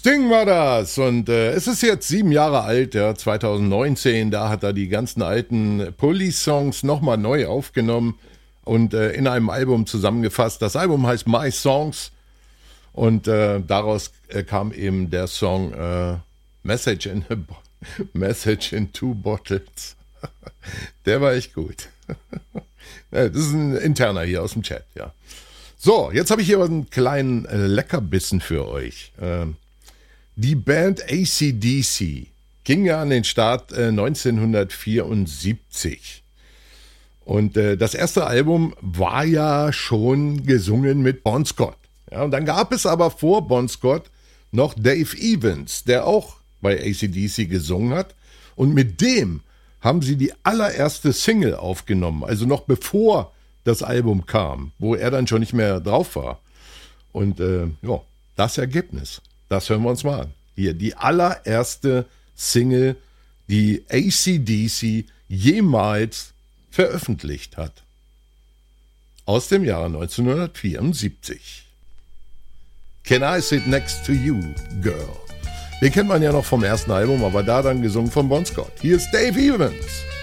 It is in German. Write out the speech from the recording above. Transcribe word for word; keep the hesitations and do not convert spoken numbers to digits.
Sting war das und äh, es ist jetzt sieben Jahre alt, ja, zwanzig neunzehn, da hat er die ganzen alten Police-Songs nochmal neu aufgenommen und äh, in einem Album zusammengefasst. Das Album heißt My Songs und äh, daraus äh, kam eben der Song äh, Message in a Bo- Message in Two Bottles. Der war echt gut. Das ist ein interner hier aus dem Chat, ja. So, jetzt habe ich hier einen kleinen äh, Leckerbissen für euch. Ähm, die Band A C D C ging ja an den Start äh, neunzehnhundertvierundsiebzig. Und äh, das erste Album war ja schon gesungen mit Bon Scott. Ja, und dann gab es aber vor Bon Scott noch Dave Evans, der auch bei A C D C gesungen hat. Und mit dem haben sie die allererste Single aufgenommen, also noch bevor das Album kam, wo er dann schon nicht mehr drauf war. Und äh, ja, das Ergebnis, das hören wir uns mal an. Hier, die allererste Single, die A C D C jemals veröffentlicht hat. Aus dem Jahre neunzehnhundertvierundsiebzig. Can I Sit Next to You, Girl? Den kennt man ja noch vom ersten Album, aber da dann gesungen von Bon Scott. Hier ist Dave Evans.